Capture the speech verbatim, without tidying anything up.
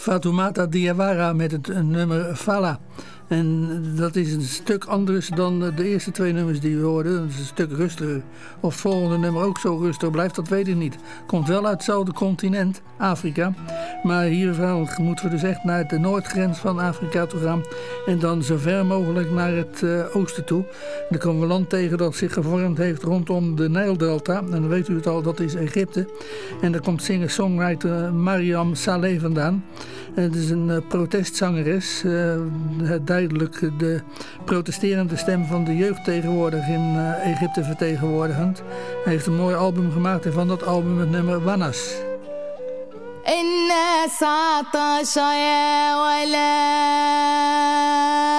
Fatoumata Diawara met het nummer Fala. En dat is een stuk anders dan de eerste twee nummers die we hoorden. Dat is een stuk rustiger. Of het volgende nummer ook zo rustig blijft, dat weet ik niet. Komt wel uit hetzelfde continent, Afrika. Maar hier moeten we dus echt naar de noordgrens van Afrika toe gaan. En dan zo ver mogelijk naar het uh, oosten toe. En dan komen we land tegen dat zich gevormd heeft rondom de Nijldelta. En dan weet u het al, dat is Egypte. En daar komt singer-songwriter Mariam Saleh vandaan. En het is een uh, protestzangeres. Uh, duidelijk de protesterende stem van de jeugd tegenwoordig in uh, Egypte vertegenwoordigend. Hij heeft een mooi album gemaakt en van dat album het nummer Wanas. الناس عطشة يا ولا